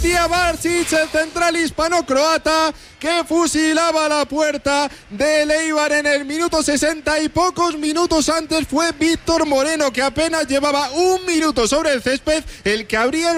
Matija Barsic, el central hispano-croata, que fusilaba la puerta del Eibar en el minuto 60, y pocos minutos antes fue Víctor Moreno, que apenas llevaba un minuto sobre el césped, el que abría